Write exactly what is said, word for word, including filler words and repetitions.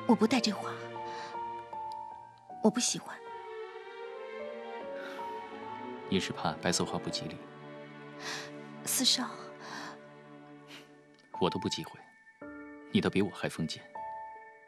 我不戴这花，我不喜欢。 你是怕白色花不吉利？ 四少， 我都不忌讳，你的比我还封建。